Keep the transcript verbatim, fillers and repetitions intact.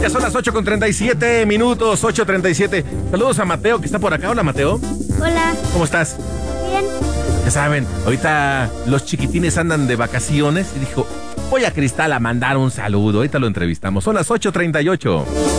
Ya son las ocho con treinta y siete minutos, ocho treinta y siete. Saludos a Mateo, que está por acá. Hola, Mateo. Hola. ¿Cómo estás? Bien. Ya saben, ahorita los chiquitines andan de vacaciones y dijo, voy a Cristal a mandar un saludo. Ahorita lo entrevistamos. Son las ocho treinta y ocho.